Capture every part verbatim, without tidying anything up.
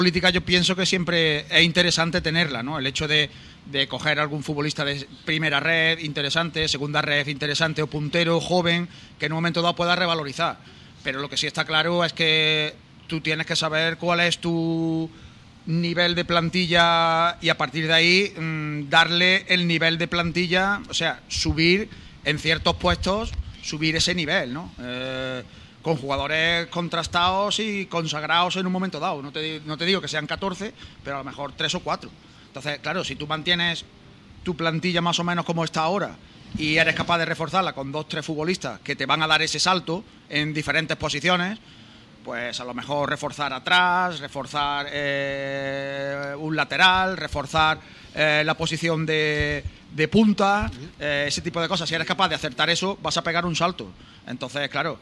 política yo pienso que siempre es interesante tenerla, ¿no? El hecho de, de coger algún futbolista de primera red interesante, segunda red interesante o puntero, joven, que en un momento dado pueda revalorizar. Pero lo que sí está claro es que tú tienes que saber cuál es tu nivel de plantilla y a partir de ahí mmm, darle el nivel de plantilla, o sea, subir en ciertos puestos, subir ese nivel, ¿no? Eh, con jugadores contrastados y consagrados en un momento dado. No te, no te digo que sean catorce, pero a lo mejor tres o cuatro. Entonces, claro, si tú mantienes tu plantilla más o menos como está ahora y eres capaz de reforzarla con dos, tres futbolistas que te van a dar ese salto en diferentes posiciones, pues a lo mejor reforzar atrás, reforzar eh, un lateral, reforzar eh, la posición de, de punta, eh, ese tipo de cosas. Si eres capaz de acertar eso, vas a pegar un salto. Entonces, claro,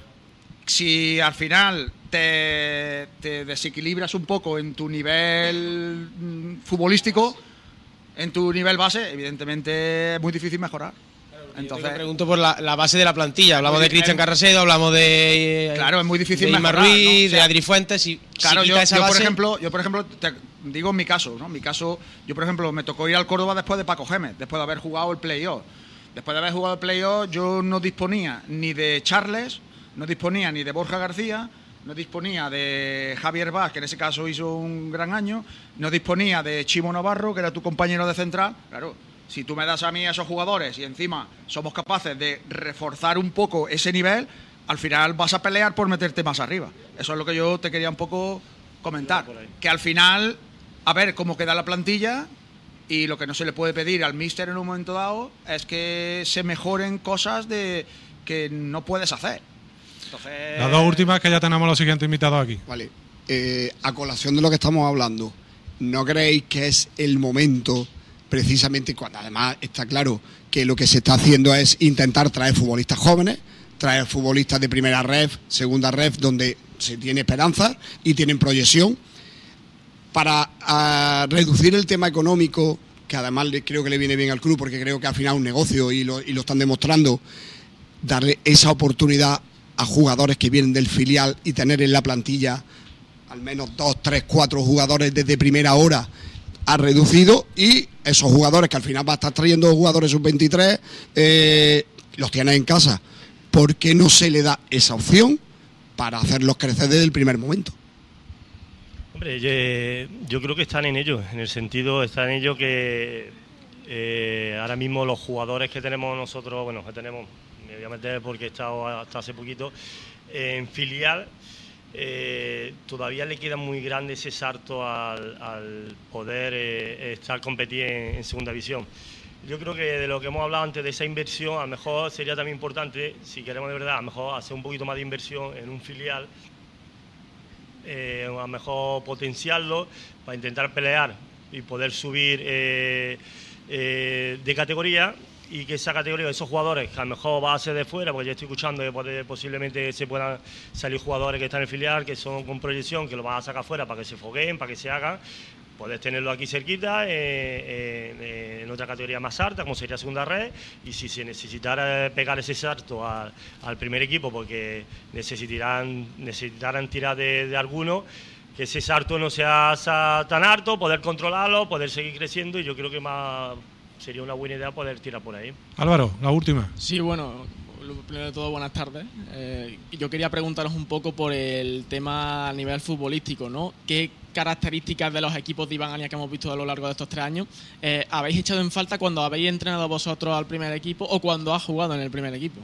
si al final te, te desequilibras un poco en tu nivel mm, futbolístico, en tu nivel base, evidentemente es muy difícil mejorar. Entonces, yo te pregunto por la, la base de la plantilla. Hablamos de Cristian Carracedo, hablamos de. Claro, es muy difícil de mejorar, Ruiz, ¿no? O sea, de Adri Fuentes. Y, claro, si yo, esa yo base... por ejemplo, yo por ejemplo te digo en mi caso, ¿no? En mi caso, yo por ejemplo me tocó ir al Córdoba después de Paco Gémez, después de haber jugado el playoff. Después de haber jugado el playoff, yo no disponía ni de Charles, no disponía ni de Borja García, no disponía de Javier Vaz, que en ese caso hizo un gran año, no disponía de Chimo Navarro, que era tu compañero de central. Claro, si tú me das a mí a esos jugadores y encima somos capaces de reforzar un poco ese nivel, al final vas a pelear por meterte más arriba. Eso es lo que yo te quería un poco comentar. Que al final, a ver cómo queda la plantilla, y lo que no se le puede pedir al míster en un momento dado es que se mejoren cosas de que no puedes hacer. Entonces... Las dos últimas, que ya tenemos los siguientes invitados aquí. Vale. Eh, a colación de lo que estamos hablando, ¿no creéis que es el momento, precisamente cuando además está claro que lo que se está haciendo es intentar traer futbolistas jóvenes, traer futbolistas de primera ref, segunda ref, donde se tiene esperanza y tienen proyección, para uh, reducir el tema económico, que además creo que le viene bien al club, porque creo que al final es un negocio y lo, y lo están demostrando, darle esa oportunidad a jugadores que vienen del filial y tener en la plantilla al menos dos, tres, cuatro jugadores desde primera hora, ha reducido, y esos jugadores que al final va a estar trayendo jugadores sub veintitrés, eh, los tienes en casa. ¿Por qué no se le da esa opción para hacerlos crecer desde el primer momento? Hombre, yo, yo creo que están en ello, en el sentido, están en ello que eh, ahora mismo los jugadores que tenemos nosotros, bueno, que tenemos, me voy a meter porque he estado hasta hace poquito, eh, en filial, eh, todavía le queda muy grande ese salto al, al poder eh, estar competir en, en segunda división. Yo creo que de lo que hemos hablado antes de esa inversión, a lo mejor sería también importante, si queremos de verdad, a lo mejor hacer un poquito más de inversión en un filial, Eh, a lo mejor potenciarlo para intentar pelear y poder subir eh, eh, de categoría, y que esa categoría, esos jugadores que a lo mejor va a ser de fuera, porque ya estoy escuchando que puede, posiblemente se puedan salir jugadores que están en el filial, que son con proyección, que lo van a sacar fuera para que se fogueen, para que se hagan, poder tenerlo aquí cerquita, eh, eh, en otra categoría más alta, como sería segunda red, y si se necesitara pegar ese salto al, al primer equipo, porque necesitarán, necesitarán tirar de, de alguno, que ese salto no sea tan alto, poder controlarlo, poder seguir creciendo, y yo creo que más sería una buena idea poder tirar por ahí. Álvaro, la última. Sí, bueno, primero de todo, buenas tardes. Eh, yo quería preguntaros un poco por el tema a nivel futbolístico, ¿no? ¿Qué características de los equipos de Iván Ania que hemos visto a lo largo de estos tres años eh, habéis echado en falta cuando habéis entrenado vosotros al primer equipo o cuando has jugado en el primer equipo?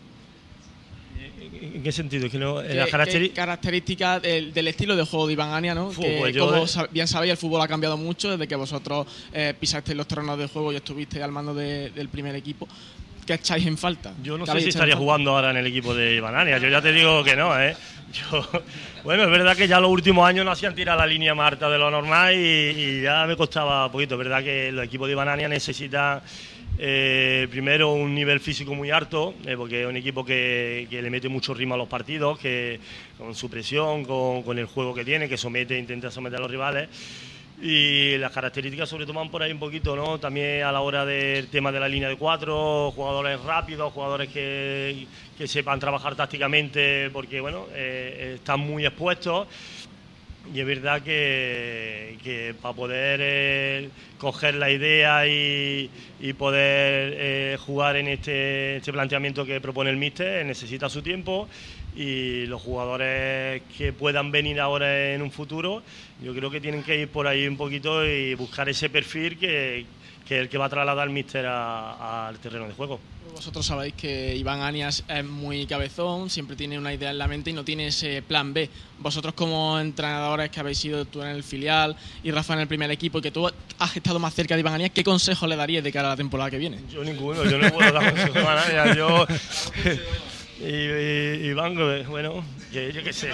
¿En qué sentido? Que no, ¿Qué, la caracteri- ¿Qué características del, del estilo de juego de Iván Ania, ¿no? Fu, Que, pues yo como de... bien sabéis, el fútbol ha cambiado mucho desde que vosotros eh, pisasteis los terrenos de juego y estuvisteis al mando de, del primer equipo. ¿Qué echáis en falta? Yo no sé si estaría jugando ahora en el equipo de Iván Ania. Yo ya te digo que no, ¿eh? Yo, bueno, es verdad que ya los últimos años no hacían tirar la línea más alta de lo normal y, y ya me costaba un poquito. Es verdad que los equipos de Iván Ania necesitan eh, primero un nivel físico muy alto, eh, porque es un equipo que, que le mete mucho ritmo a los partidos, que con su presión, con, con el juego que tiene, que somete, intenta someter a los rivales. Y las características sobre todo van por ahí un poquito, ¿no? También a la hora del tema de la línea de cuatro, jugadores rápidos, jugadores que, que sepan trabajar tácticamente, porque bueno, eh, están muy expuestos. y es verdad que, que para poder eh, coger la idea y, y poder eh, jugar en este, este planteamiento que propone el míster necesita su tiempo, y los jugadores que puedan venir ahora en un futuro, yo creo que tienen que ir por ahí un poquito y buscar ese perfil que, que es el que va a trasladar el míster al terreno de juego. Vosotros sabéis que Iván Anias es muy cabezón, siempre tiene una idea en la mente y no tiene ese plan B. Vosotros, como entrenadores que habéis sido tú en el filial y Rafa en el primer equipo, y que tú has estado más cerca de Iván Anias, ¿qué consejo le darías de cara a la temporada que viene? Yo ninguno, yo no puedo dar consejos a Iván Anias. Yo... Y, y, Iván, bueno, que, yo qué sé,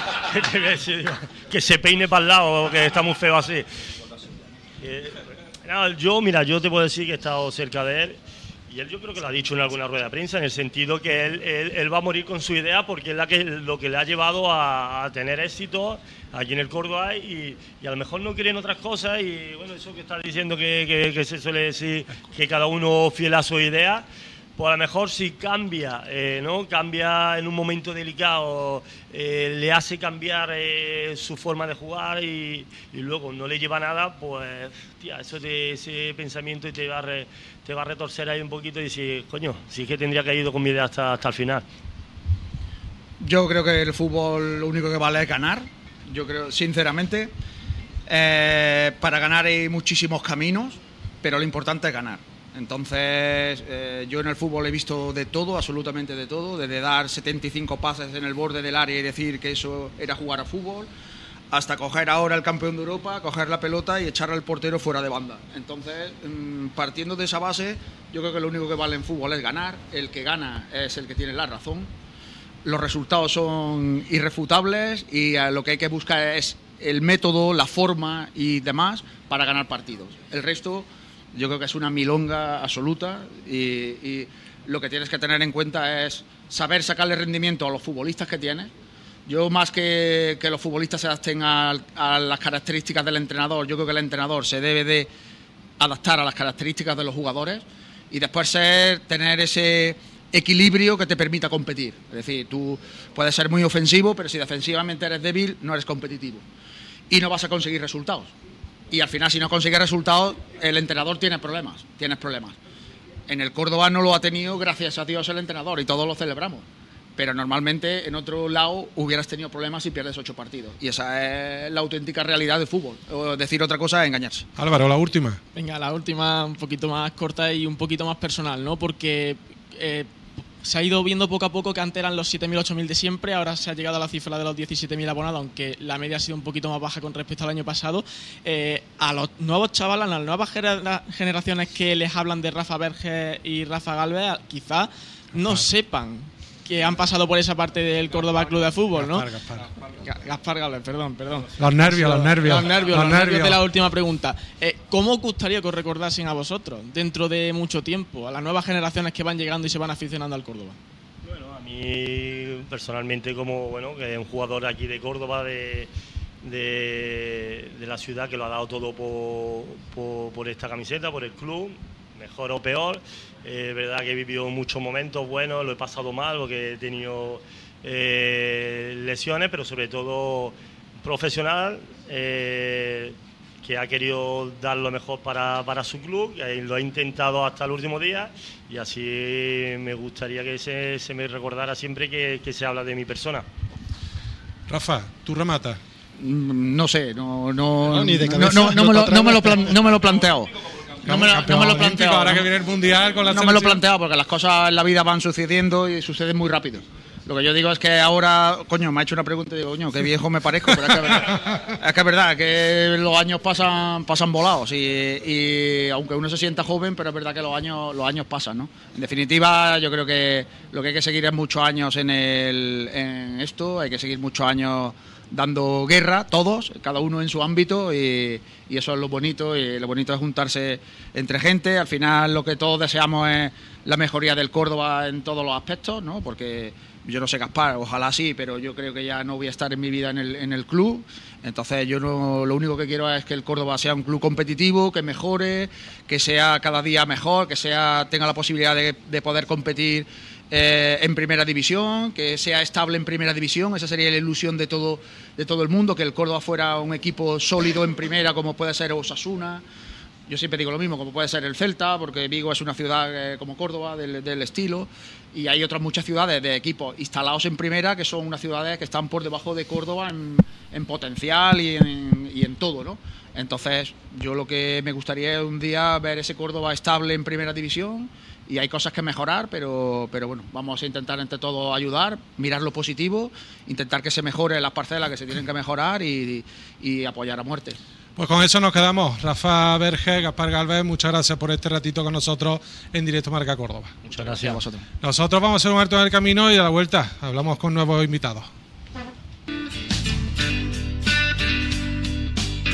que se peine para el lado, que está muy feo así. Eh, no, yo, mira, yo te puedo decir que he estado cerca de él, y él yo creo que lo ha dicho en alguna rueda de prensa, en el sentido que él, él, él va a morir con su idea, porque es la que, lo que le ha llevado a, a tener éxito aquí en el Córdoba, y, y a lo mejor no quieren otras cosas, y bueno, eso que estás diciendo que, que, que se suele decir, que cada uno fiel a su idea. Pues a lo mejor si cambia, eh, ¿no? Cambia en un momento delicado, eh, le hace cambiar eh, su forma de jugar y, y luego no le lleva nada, pues tía, eso te, ese pensamiento y te va, a re, te va a retorcer ahí un poquito y decir, coño, sí que tendría que haber ido con mi idea hasta, hasta el final. Yo creo que el fútbol lo único que vale es ganar. Yo creo, sinceramente, eh, para ganar hay muchísimos caminos, pero lo importante es ganar. Entonces, eh, yo en el fútbol he visto de todo, absolutamente de todo, desde dar setenta y cinco pases en el borde del área y decir que eso era jugar a fútbol, hasta coger ahora el campeón de Europa, coger la pelota y echar al portero fuera de banda. Entonces, partiendo de esa base, yo creo que lo único que vale en fútbol es ganar. El que gana es el que tiene la razón. Los resultados son irrefutables y lo que hay que buscar es el método, la forma y demás para ganar partidos. El resto... yo creo que es una milonga absoluta, y, y lo que tienes que tener en cuenta es saber sacarle rendimiento a los futbolistas que tienes. Yo, más que que los futbolistas se adapten a, a las características del entrenador, yo creo que el entrenador se debe de adaptar a las características de los jugadores y después ser, tener ese equilibrio que te permita competir. Es decir, tú puedes ser muy ofensivo, pero si defensivamente eres débil, no eres competitivo y no vas a conseguir resultados. Y al final, si no consigues resultados, el entrenador tiene problemas, tienes problemas. En el Córdoba no lo ha tenido, gracias a Dios, el entrenador, y todos lo celebramos. Pero normalmente, en otro lado, hubieras tenido problemas si pierdes ocho partidos. Y esa es la auténtica realidad del fútbol. O decir otra cosa es engañarse. Álvaro, la última. Venga, la última un poquito más corta y un poquito más personal, ¿no? Porque... Eh, se ha ido viendo poco a poco que antes eran los siete mil, ocho mil de siempre, ahora se ha llegado a la cifra de los diecisiete mil abonados, aunque la media ha sido un poquito más baja con respecto al año pasado. Eh, a los nuevos chavales, a las nuevas generaciones que les hablan de Rafa Berges y Rafa Gálvez, quizás no sepan que han pasado por esa parte del Córdoba Club de Fútbol, ¿no? Gaspar, Gaspar. Gaspar Gálvez, perdón, perdón. Los nervios, los nervios. Los nervios, los los nervios. nervios de la última pregunta. Eh, ¿Cómo os gustaría que os recordasen a vosotros dentro de mucho tiempo, a las nuevas generaciones que van llegando y se van aficionando al Córdoba? Bueno, a mí personalmente, como bueno, que es un jugador aquí de Córdoba, de, de, de la ciudad, que lo ha dado todo por, por, por esta camiseta, por el club, mejor o peor. Es eh, verdad que he vivido muchos momentos buenos, lo he pasado mal porque he tenido eh, lesiones, pero sobre todo profesional, eh, que ha querido dar lo mejor para, para su club, y lo ha intentado hasta el último día, y así me gustaría que se, se me recordara siempre que, que se habla de mi persona. Rafa, ¿tú rematas? No sé, no, no, no, ni de no, cabeza, no, no, no me lo, te no, me lo atreves. plan, no me lo he planteado. No me, lo, no me lo he planteado. Ahora ¿no? que viene el Mundial con la No me lo he selección. planteado porque las cosas en la vida van sucediendo y suceden muy rápido. Lo que yo digo es que ahora, coño, me ha hecho una pregunta y digo, coño, qué viejo me parezco, pero es que es verdad, es que, es verdad, que los años pasan pasan volados y, y aunque uno se sienta joven, pero es verdad que los años los años pasan, ¿no? En definitiva, yo creo que lo que hay que seguir es muchos años en, el, en esto, hay que seguir muchos años dando guerra, todos, cada uno en su ámbito, y, y eso es lo bonito, y lo bonito es juntarse entre gente. Al final lo que todos deseamos es la mejoría del Córdoba en todos los aspectos, ¿no? Porque yo no sé, Gaspar, ojalá sí, pero yo creo que ya no voy a estar en mi vida en el, en el club. Entonces yo no, lo único que quiero es que el Córdoba sea un club competitivo, que mejore, que sea cada día mejor, que sea tenga la posibilidad de, de poder competir eh, en primera división, que sea estable en primera división. Esa sería la ilusión de todo, de todo el mundo, que el Córdoba fuera un equipo sólido en primera, como puede ser Osasuna. Yo siempre digo lo mismo, como puede ser el Celta, porque Vigo es una ciudad eh, como Córdoba, del, del estilo, y hay otras muchas ciudades de equipos instalados en primera que son unas ciudades que están por debajo de Córdoba en, en potencial y en, y en todo, ¿no? Entonces, yo lo que me gustaría es un día ver ese Córdoba estable en primera división, y hay cosas que mejorar, pero, pero bueno, vamos a intentar entre todos ayudar, mirar lo positivo, intentar que se mejore las parcelas que se tienen que mejorar y, y apoyar a muerte. Pues con eso nos quedamos. Rafa Berge, Gaspar Galvez, muchas gracias por este ratito con nosotros en Directo Marca Córdoba. Muchas gracias a vosotros. Nosotros vamos a hacer un alto en el camino y a la vuelta hablamos con nuevos invitados.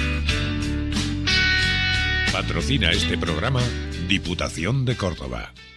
Patrocina este programa Diputación de Córdoba.